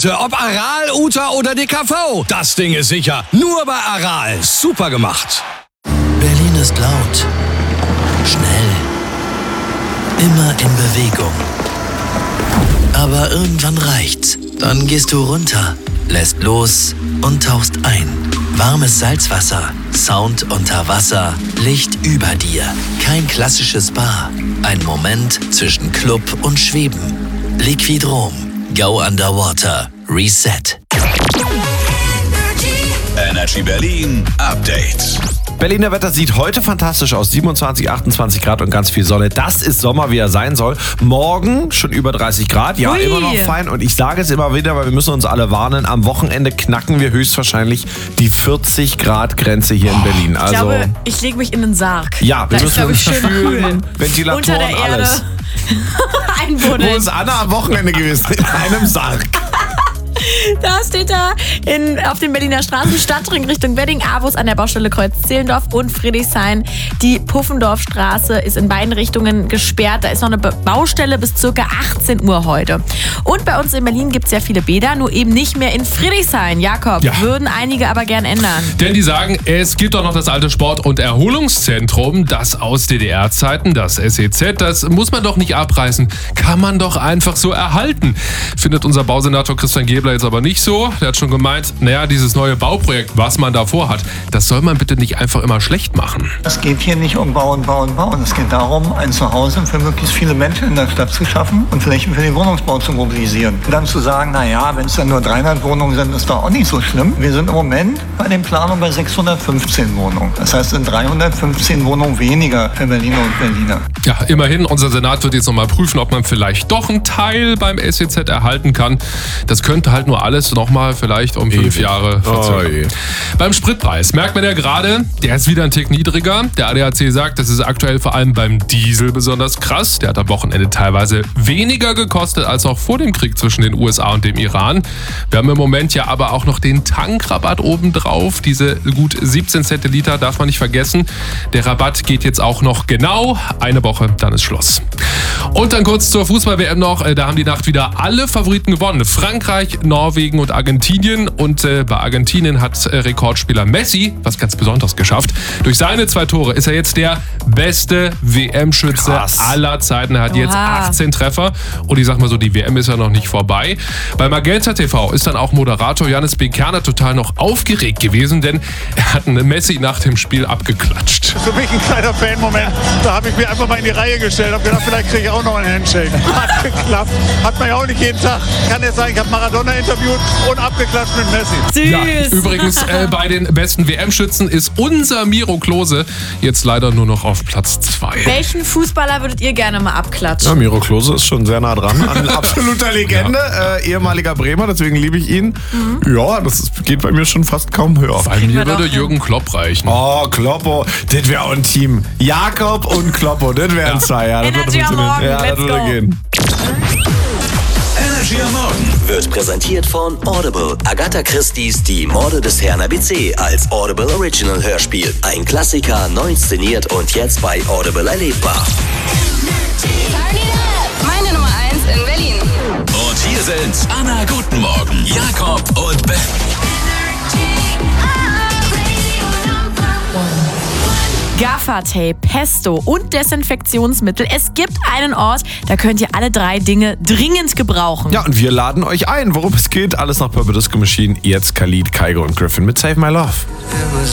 Leute, ob Aral, Uta oder DKV, das Ding ist sicher. Nur bei Aral. Super gemacht. Berlin ist laut, schnell, immer in Bewegung. Aber irgendwann reicht's. Dann gehst du runter, lässt los und tauchst ein. Warmes Salzwasser, Sound unter Wasser, Licht über dir. Kein klassisches Spa. Ein Moment zwischen Club und Schweben. Liquidrom. Go Underwater. Reset. Energy Berlin Update. Berliner Wetter sieht heute fantastisch aus. 27, 28 Grad und ganz viel Sonne. Das ist Sommer, wie er sein soll. Morgen schon über 30 Grad. Ja, immer noch fein. Und ich sage es immer wieder, weil wir müssen uns alle warnen. Am Wochenende knacken wir höchstwahrscheinlich die 40 Grad Grenze hier in Berlin. Also, ich glaube, ich lege mich in den Sarg. Ja, wir müssen uns schön kühlen. Ventilatoren, unter der Erde alles. einbuddeln. Wo ist Anna am Wochenende gewesen? In einem Sarg. Da steht auf dem Berliner Straßen Stadtring Richtung Wedding, Avus an der Baustelle Kreuz Zehlendorf und Friedrichshain. Die Puffendorfstraße ist in beiden Richtungen gesperrt. Da ist noch eine Baustelle bis ca. 18 Uhr heute. Und bei uns in Berlin gibt es ja viele Bäder, nur eben nicht mehr in Friedrichshain. Jakob, würden einige aber gern ändern. Denn die sagen, es gibt doch noch das alte Sport- und Erholungszentrum, das aus DDR-Zeiten, das SEZ. Das muss man doch nicht abreißen, kann man doch einfach so erhalten. Findet unser Bausenator Christian Gebler jetzt aber nicht so. Der hat schon gemeint, dieses neue Bauprojekt, was man davor hat, das soll man bitte nicht einfach immer schlecht machen. Es geht hier nicht um Bauen, Bauen, Bauen. Es geht darum, ein Zuhause für möglichst viele Menschen in der Stadt zu schaffen und Flächen für den Wohnungsbau zu mobilisieren. Und dann zu sagen, wenn es dann nur 300 Wohnungen sind, ist doch auch nicht so schlimm. Wir sind im Moment bei den Planungen bei 615 Wohnungen. Das heißt, es sind 315 Wohnungen weniger für Berliner und Berliner. Ja, immerhin, unser Senat wird jetzt nochmal prüfen, ob man vielleicht doch einen Teil beim SEZ erhalten kann. Das könnte halt nur alles nochmal vielleicht um 5 Jahre verzögern. Beim Spritpreis merkt man ja gerade, der ist wieder ein Tick niedriger. Der ADAC sagt, das ist aktuell vor allem beim Diesel besonders krass. Der hat am Wochenende teilweise weniger gekostet als auch vor dem Krieg zwischen den USA und dem Iran. Wir haben im Moment ja aber auch noch den Tankrabatt obendrauf. Diese gut 17 Cent Liter darf man nicht vergessen. Der Rabatt geht jetzt auch noch genau eine Woche, dann ist Schluss. Und dann kurz zur Fußball-WM noch. Da haben die Nacht wieder alle Favoriten gewonnen. Frankreich, Norwegen und Argentinien. Und bei Argentinien hat Rekordspieler Messi was ganz Besonderes geschafft. Durch seine 2 Tore ist er jetzt der beste WM-Schütze aller Zeiten. Er hat jetzt 18 Treffer. Und ich sag mal so, die WM ist ja noch nicht vorbei. Bei Magenta TV ist dann auch Moderator Johannes B. Kerner total noch aufgeregt gewesen, denn er hat Messi nach dem Spiel abgeklatscht. Für mich ein kleiner Fan-Moment. Da habe ich mir einfach mal in die Reihe gestellt und gedacht, vielleicht kriege ich auch noch einen Handshake. Hat geklappt. Hat man ja auch nicht jeden Tag. Kann jetzt sagen, ich habe Maradona interviewt und abgeklatscht mit Messi. Süß. Ja, übrigens bei den besten WM-Schützen ist unser Miro Klose jetzt leider nur noch auf Platz 2. Welchen Fußballer würdet ihr gerne mal abklatschen? Ja, Miro Klose ist schon sehr nah dran. An absoluter Legende, ehemaliger Bremer, deswegen liebe ich ihn. Ja, das geht bei mir schon fast kaum höher. Bei mir würde Jürgen Klopp reichen. Oh, Kloppo, das wäre auch ein Team. Jakob und Kloppo, das wären 2. Ja, das würde funktionieren. Ja, das würde gehen. Energy am Morgen Wird präsentiert von Audible. Agatha Christie's Die Morde des Herrn ABC als Audible Original Hörspiel. Ein Klassiker, neu inszeniert und jetzt bei Audible erlebbar. Meine Nummer 1 in Berlin. Und hier sind Anna Guten Morgen, Jakob und Ben. Gaffertape, Pesto und Desinfektionsmittel. Es gibt einen Ort, da könnt ihr alle 3 Dinge dringend gebrauchen. Ja, und wir laden euch ein, worum es geht. Alles nach Purple Disco Machine. Jetzt Khalid, Kygo und Griffin mit Save My Love.